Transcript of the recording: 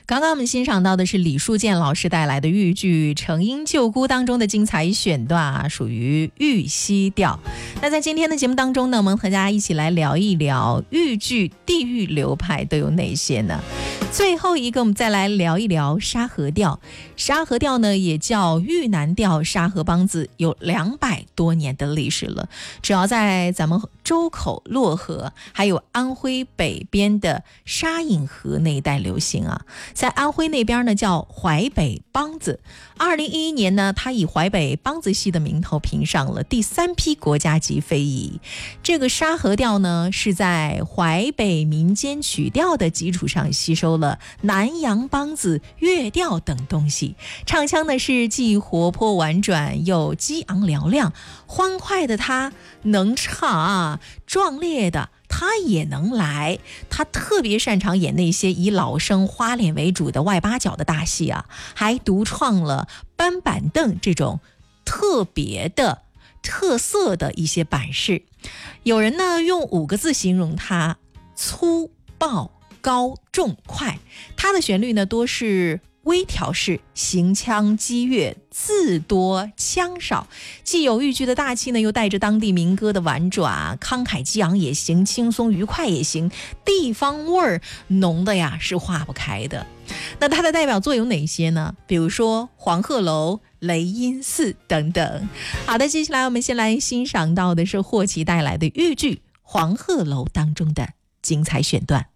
刚刚我们欣赏到的是李树建老师带来的豫剧《成因救姑》当中的精彩选段啊，属于豫西调。那在今天的节目当中呢，我们和大家一起来聊一聊豫剧地域流派都有哪些呢？最后一个我们再来聊一聊沙河调。沙河调呢也叫豫南调，沙河梆子有200多年的历史了，主要在咱们周口、漯河还有安徽北边的沙隐河那一带流行啊。在安徽那边呢叫淮北梆子。2011年呢，它以淮北梆子戏的名头评上了第3批国家级非遗。这个沙河调呢是在淮北民间曲调的基础上吸收了南洋梆子、粤调等东西，唱腔呢是既活泼婉转又激昂嘹亮，欢快的他能唱啊，壮烈的他也能来。他特别擅长演那些以老生花脸为主的外八角的大戏啊，还独创了搬板凳这种特别的特色的一些版式。有人呢用5个字形容它：粗暴高重快。它的旋律呢多是微调式，行腔激越，字多腔少，既有豫剧的大气呢，又带着当地民歌的婉转，慷慨激昂也行，轻松愉快也行，地方味儿浓的呀是化不开的。那它的代表作有哪些呢？比如说黄鹤楼、雷音寺等等。好的，接下来我们先来欣赏到的是霍奇带来的豫剧《黄鹤楼》当中的精彩选段。